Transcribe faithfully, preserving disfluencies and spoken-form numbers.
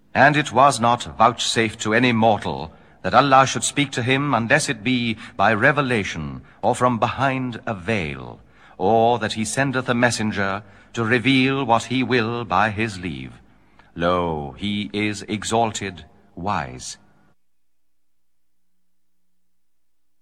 And it was not vouchsafed to any mortal that Allah should speak to him unless it be by revelation or from behind a veil, or that he sendeth a messenger to reveal what he will by his leave. Lo, he is exalted, wise.